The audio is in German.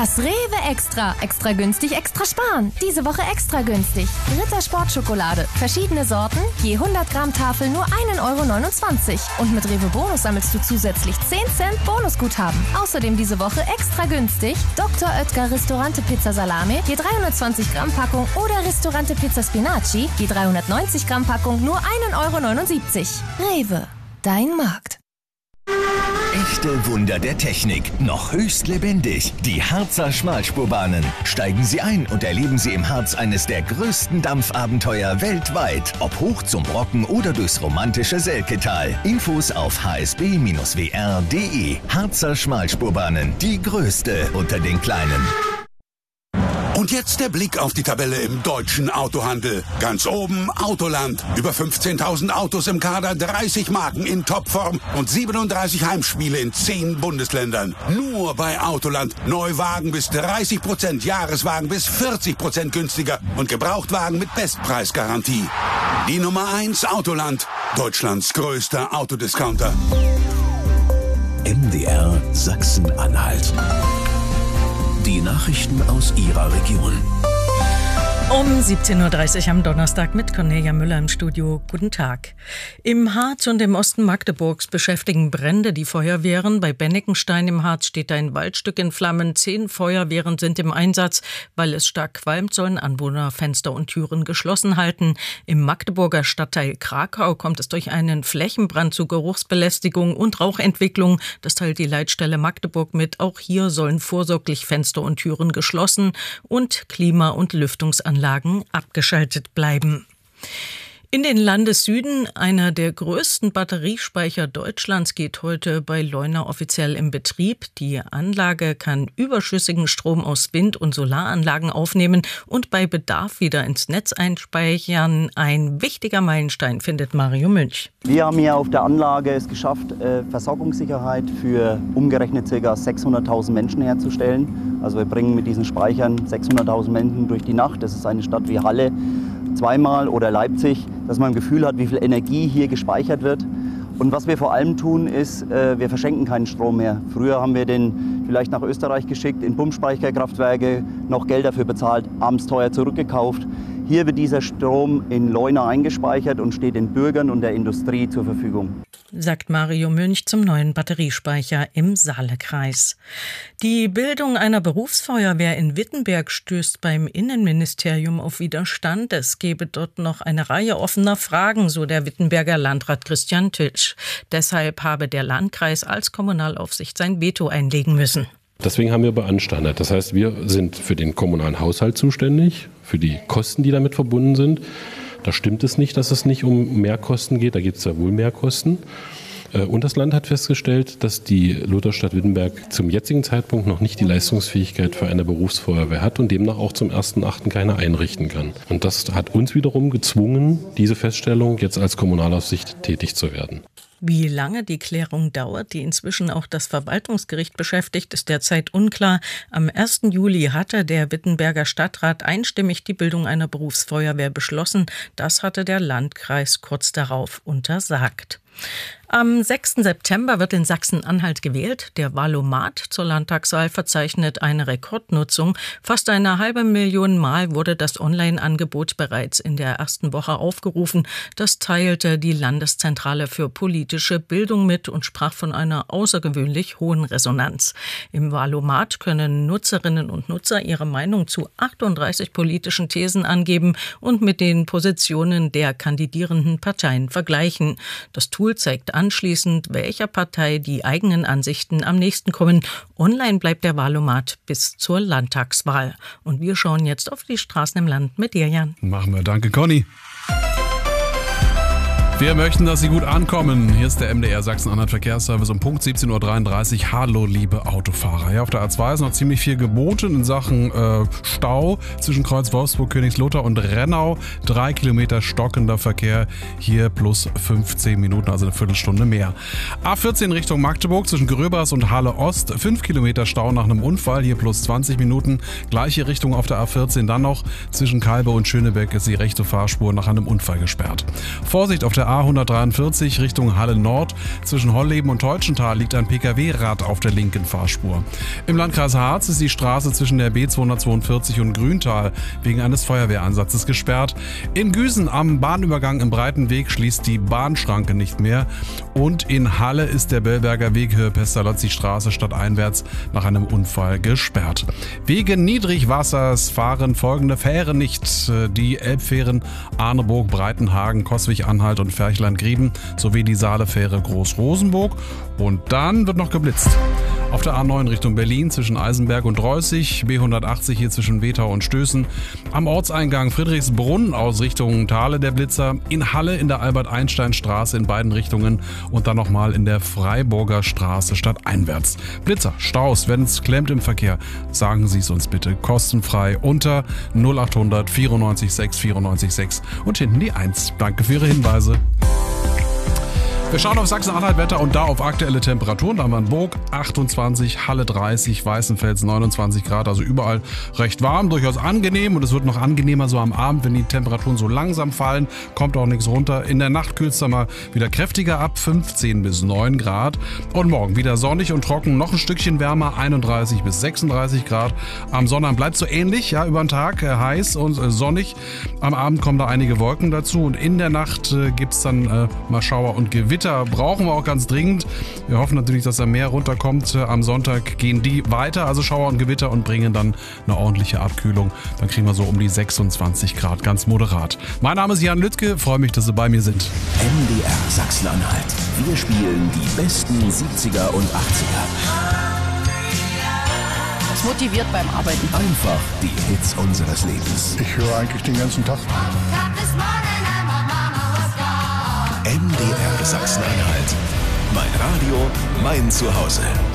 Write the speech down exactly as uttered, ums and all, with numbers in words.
Das Rewe Extra. Extra günstig, extra sparen. Diese Woche extra günstig. Ritter Sportschokolade. Verschiedene Sorten. Je hundert Gramm Tafel nur ein Euro neunundzwanzig. Und mit Rewe Bonus sammelst du zusätzlich zehn Cent Bonusguthaben. Außerdem diese Woche extra günstig. Doktor Oetker Ristorante Pizza Salame. Je dreihundertzwanzig Gramm Packung. Oder Ristorante Pizza Spinaci. Je dreihundertneunzig Gramm Packung nur ein Euro neunundsiebzig. Rewe. Dein Markt. Echte Wunder der Technik, noch höchst lebendig. Die Harzer Schmalspurbahnen. Steigen Sie ein und erleben Sie im Harz eines der größten Dampfabenteuer weltweit. Ob hoch zum Brocken oder durchs romantische Selketal. Infos auf h s b w r punkt d e. Harzer Schmalspurbahnen, die größte unter den kleinen. Und jetzt der Blick auf die Tabelle im deutschen Autohandel. Ganz oben Autoland. Über fünfzehntausend Autos im Kader, dreißig Marken in Topform und siebenunddreißig Heimspiele in zehn Bundesländern. Nur bei Autoland. Neuwagen bis dreißig Prozent, Jahreswagen bis vierzig Prozent günstiger und Gebrauchtwagen mit Bestpreisgarantie. Die Nummer eins Autoland. Deutschlands größter Autodiscounter. M D R Sachsen-Anhalt. Die Nachrichten aus Ihrer Region. Um siebzehn Uhr dreißig am Donnerstag mit Cornelia Müller im Studio. Guten Tag. Im Harz und im Osten Magdeburgs beschäftigen Brände die Feuerwehren. Bei Bennekenstein im Harz steht ein Waldstück in Flammen. Zehn Feuerwehren sind im Einsatz. Weil es stark qualmt, sollen Anwohner Fenster und Türen geschlossen halten. Im Magdeburger Stadtteil Krakau kommt es durch einen Flächenbrand zu Geruchsbelästigung und Rauchentwicklung. Das teilt die Leitstelle Magdeburg mit. Auch hier sollen vorsorglich Fenster und Türen geschlossen und Klima- und Lüftungsanlagen abgeschaltet bleiben. In den Landessüden, einer der größten Batteriespeicher Deutschlands, geht heute bei Leuna offiziell in Betrieb. Die Anlage kann überschüssigen Strom aus Wind- und Solaranlagen aufnehmen und bei Bedarf wieder ins Netz einspeichern. Ein wichtiger Meilenstein, findet Mario Münch. Wir haben hier auf der Anlage es geschafft, Versorgungssicherheit für umgerechnet ca. sechshunderttausend Menschen herzustellen. Also wir bringen mit diesen Speichern sechshunderttausend Menschen durch die Nacht. Das ist eine Stadt wie Halle zweimal oder Leipzig, dass man ein Gefühl hat, wie viel Energie hier gespeichert wird. Und was wir vor allem tun, ist, wir verschenken keinen Strom mehr. Früher haben wir den vielleicht nach Österreich geschickt, in Pumpspeicherkraftwerke, noch Geld dafür bezahlt, abends teuer zurückgekauft. Hier wird dieser Strom in Leuna eingespeichert und steht den Bürgern und der Industrie zur Verfügung. Sagt Mario Münch zum neuen Batteriespeicher im Saalekreis. Die Bildung einer Berufsfeuerwehr in Wittenberg stößt beim Innenministerium auf Widerstand. Es gebe dort noch eine Reihe offener Fragen, so der Wittenberger Landrat Christian Titsch. Deshalb habe der Landkreis als Kommunalaufsicht sein Veto einlegen müssen. Deswegen haben wir beanstandet. Das heißt, wir sind für den kommunalen Haushalt zuständig, für die Kosten, die damit verbunden sind. Da stimmt es nicht, dass es nicht um Mehrkosten geht. Da gibt es ja wohl Mehrkosten. Und das Land hat festgestellt, dass die Lutherstadt Wittenberg zum jetzigen Zeitpunkt noch nicht die Leistungsfähigkeit für eine Berufsfeuerwehr hat und demnach auch zum ersten achten keine einrichten kann. Und das hat uns wiederum gezwungen, diese Feststellung jetzt als Kommunalaufsicht tätig zu werden. Wie lange die Klärung dauert, die inzwischen auch das Verwaltungsgericht beschäftigt, ist derzeit unklar. Am ersten Juli hatte der Wittenberger Stadtrat einstimmig die Bildung einer Berufsfeuerwehr beschlossen. Das hatte der Landkreis kurz darauf untersagt. Am sechsten September wird in Sachsen-Anhalt gewählt. Der Wahlomat zur Landtagswahl verzeichnet eine Rekordnutzung. Fast eine halbe Million Mal wurde das Online-Angebot bereits in der ersten Woche aufgerufen. Das teilte die Landeszentrale für politische Bildung mit und sprach von einer außergewöhnlich hohen Resonanz. Im Wahlomat können Nutzerinnen und Nutzer ihre Meinung zu achtunddreißig politischen Thesen angeben und mit den Positionen der kandidierenden Parteien vergleichen. Das Tool zeigt anschließend, welcher Partei die eigenen Ansichten am nächsten kommen. Online bleibt der Wahlomat bis zur Landtagswahl. Und wir schauen jetzt auf die Straßen im Land mit dir, Jan. Machen wir. Danke, Conny. Wir möchten, dass Sie gut ankommen. Hier ist der M D R Sachsen-Anhalt Verkehrsservice um Punkt siebzehn Uhr dreiunddreißig. Hallo, liebe Autofahrer. Ja, auf der A zwei ist noch ziemlich viel geboten in Sachen äh, Stau zwischen Kreuz Wolfsburg, Königslutter und Rennau. Drei Kilometer stockender Verkehr. Hier plus fünfzehn Minuten, also eine Viertelstunde mehr. A vierzehn Richtung Magdeburg zwischen Gröbers und Halle Ost. Fünf Kilometer Stau nach einem Unfall. Hier plus zwanzig Minuten. Gleiche Richtung auf der A vierzehn. Dann noch zwischen Kalbe und Schönebeck ist die rechte Fahrspur nach einem Unfall gesperrt. Vorsicht auf der der A hundertdreiundvierzig Richtung Halle Nord. Zwischen Holleben und Teutschenthal liegt ein Pkw-Rad auf der linken Fahrspur. Im Landkreis Harz ist die Straße zwischen der B zweihundertzweiundvierzig und Grüntal wegen eines Feuerwehreinsatzes gesperrt. In Güsen am Bahnübergang im Breitenweg schließt die Bahnschranke nicht mehr. Und in Halle ist der Bellberger Weg Höhe Pestalozzi-Straße stadteinwärts nach einem Unfall gesperrt. Wegen Niedrigwassers fahren folgende Fähren nicht. Die Elbfähren Arneburg, Breitenhagen, Coswig-Anhalt und Ferchland-Grieben sowie die Saalefähre Groß-Rosenburg. Und dann wird noch geblitzt. Auf der A neun Richtung Berlin zwischen Eisenberg und Reußig, B hundertachtzig hier zwischen Wetau und Stößen. Am Ortseingang Friedrichsbrunn aus Richtung Thale der Blitzer. In Halle in der Albert-Einstein-Straße in beiden Richtungen und dann nochmal in der Freiburger Straße stadteinwärts. Blitzer, Staus, wenn es klemmt im Verkehr, sagen Sie es uns bitte kostenfrei unter null achthundert vierundneunzig sechs vierundneunzig sechs und hinten die eins. Danke für Ihre Hinweise. Wir schauen auf Sachsen-Anhalt-Wetter und da auf aktuelle Temperaturen. Da haben wir in Burg achtundzwanzig, Halle dreißig, Weißenfels neunundzwanzig Grad, also überall recht warm, durchaus angenehm und es wird noch angenehmer so am Abend, wenn die Temperaturen so langsam fallen, kommt auch nichts runter. In der Nacht kühlt es dann mal wieder kräftiger ab, fünfzehn bis neun Grad und morgen wieder sonnig und trocken, noch ein Stückchen wärmer, einunddreißig bis sechsunddreißig Grad. Am Sonnabend bleibt so ähnlich, ja, über den Tag äh, heiß und äh, sonnig. Am Abend kommen da einige Wolken dazu und in der Nacht äh, gibt es dann äh, mal Schauer und Gewitter. Brauchen wir auch ganz dringend. Wir hoffen natürlich, dass da mehr runterkommt. Am Sonntag gehen die weiter, also Schauer und Gewitter und bringen dann eine ordentliche Abkühlung. Dann kriegen wir so um die sechsundzwanzig Grad, ganz moderat. Mein Name ist Jan Lüttke, freue mich, dass Sie bei mir sind. M D R Sachsen-Anhalt. Wir spielen die besten siebziger und achtziger. Das motiviert beim Arbeiten. Einfach die Hits unseres Lebens. Ich höre eigentlich den ganzen Tag. M D R Sachsen-Anhalt. Mein Radio, mein Zuhause.